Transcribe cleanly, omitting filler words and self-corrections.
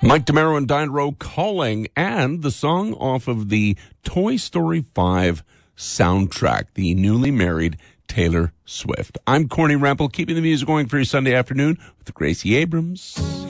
Mike DeMero and Diane Rowe Calling, and the song off of the Toy Story 5 soundtrack, the newly married Taylor Swift. I'm Corny Rample, keeping the music going for your Sunday afternoon with Gracie Abrams.